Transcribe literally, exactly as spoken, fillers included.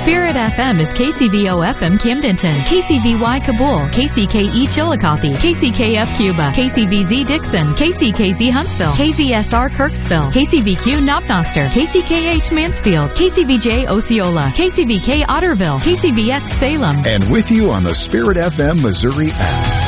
Spirit F M is K C V O F M Camdenton, K C V Y Kabul, K C K E Chillicothe, K C K F Cuba, K C V Z Dixon, K C K Z Huntsville, K V S R Kirksville, K C V Q Knopnoster, K C K H Mansfield, K C V J Osceola, K C V K Otterville, K C V X Salem. And with you on the Spirit F M Missouri app.